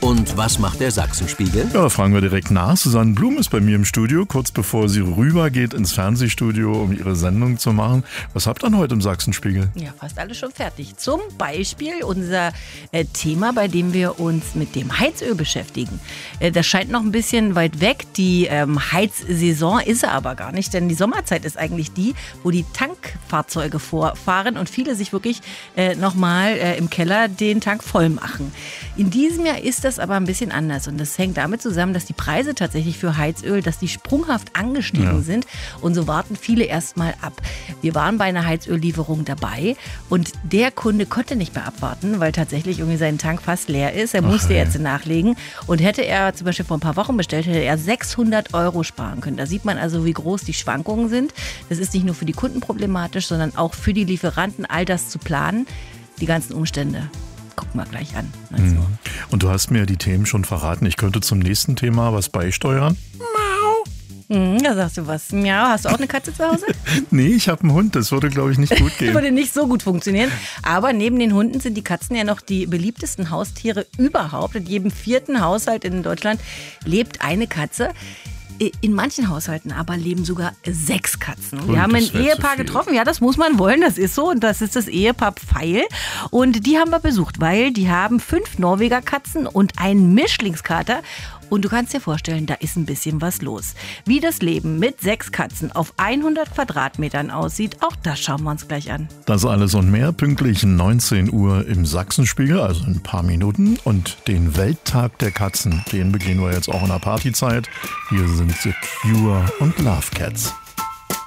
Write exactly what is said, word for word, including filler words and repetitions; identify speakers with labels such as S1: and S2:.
S1: Und was macht der Sachsenspiegel?
S2: Ja, da fragen wir direkt nach. Susanne Blum ist bei mir im Studio, kurz bevor sie rüber geht ins Fernsehstudio, um ihre Sendung zu machen. Was habt ihr denn heute im Sachsenspiegel?
S3: Ja, fast alles schon fertig. Zum Beispiel unser äh, Thema, bei dem wir uns mit dem Heizöl beschäftigen. Äh, das scheint noch ein bisschen weit weg. Die ähm, Heizsaison ist er aber gar nicht, denn die Sommerzeit ist eigentlich die, wo die Tankfahrzeuge vorfahren und viele sich wirklich äh, nochmal äh, im Keller den Tank voll machen. In diesem Jahr ist das aber ein bisschen anders und das hängt damit zusammen, dass die Preise tatsächlich für Heizöl, dass die sprunghaft angestiegen ja. sind und so warten viele erstmal ab. Wir waren bei einer Heizöllieferung dabei und der Kunde konnte nicht mehr abwarten, weil tatsächlich irgendwie sein Tank fast leer ist. Er musste Ach, jetzt nachlegen und hätte er zum Beispiel vor ein paar Wochen bestellt, hätte er sechshundert Euro sparen können. Da sieht man also, wie groß die Schwankungen sind. Das ist nicht nur für die Kunden problematisch, sondern auch für die Lieferanten, all das zu planen, die ganzen Umstände. Gucken wir gleich an. Also.
S2: Und du hast mir die Themen schon verraten. Ich könnte zum nächsten Thema was beisteuern.
S3: Hm, da sagst du was. Miau, hast du auch eine Katze zu Hause?
S2: Nee, ich habe einen Hund. Das würde, glaube ich, nicht gut gehen.
S3: Das würde nicht so gut funktionieren. Aber neben den Hunden sind die Katzen ja noch die beliebtesten Haustiere überhaupt. In jedem vierten Haushalt in Deutschland lebt eine Katze. In manchen Haushalten aber leben sogar sechs Katzen. Wir
S2: Und
S3: haben ein
S2: das wär
S3: Ehepaar
S2: zu viel.
S3: getroffen. Ja, das muss man wollen. Das ist so. Und das ist das Ehepaar Pfeil. Und die haben wir besucht, weil die haben fünf Norweger Katzen und einen Mischlingskater. Und du kannst dir vorstellen, da ist ein bisschen was los. Wie das Leben mit sechs Katzen auf hundert Quadratmetern aussieht, auch das schauen wir uns gleich an.
S2: Das alles und mehr pünktlich neunzehn Uhr im Sachsenspiegel, also in ein paar Minuten. Und den Welttag der Katzen, den begehen wir jetzt auch in der Partyzeit. Hier sind The Cure und Love Cats.